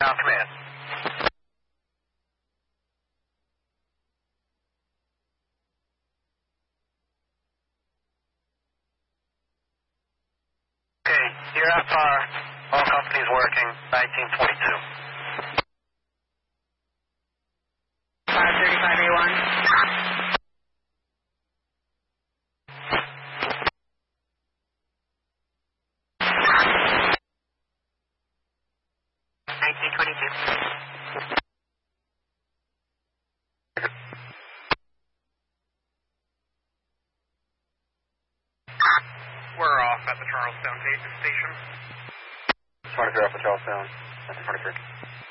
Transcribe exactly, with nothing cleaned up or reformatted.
Charlestown Command. Okay, you're F R. All companies working, nineteen twenty-two. five thirty-five A one. nineteen twenty-two. We're off at the Charlestown Station. twenty-three off the Charlestown, twenty-three.